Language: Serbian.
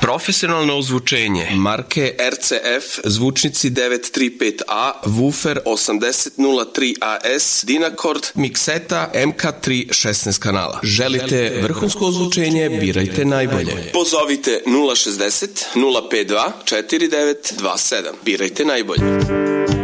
Profesionalno ozvučenje marke RCF, zvučnici 935A, Woofer 8003 AS, Dynacord, Mixeta, MK3 16 kanala. Želite vrhunsko ozvučenje? Birajte najbolje. Pozovite 060 052 4927. Birajte najbolje.